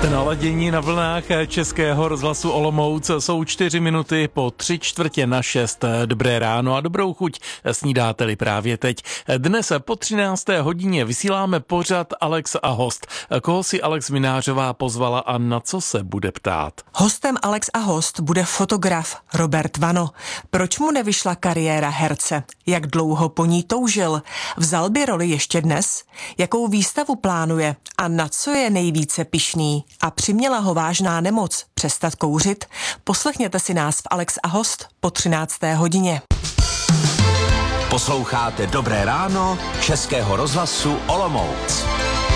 Jste naladění na vlnách Českého rozhlasu Olomouc. Jsou 4 minuty po 3:45. Dobré ráno a dobrou chuť snídáte-li právě teď. Dnes po 13. hodině vysíláme pořad Alex a host. Koho si Alex Minářová pozvala a na co se bude ptát? Hostem Alex a host bude fotograf Robert Vano. Proč mu nevyšla kariéra herce? Jak dlouho po ní toužil? Vzal by roli ještě dnes? Jakou výstavu plánuje? A na co je nejvíce pyšný? A přiměla ho vážná nemoc přestat kouřit? Poslechněte si nás v Alex a host po 13. hodině. Posloucháte Dobré ráno Českého rozhlasu Olomouc.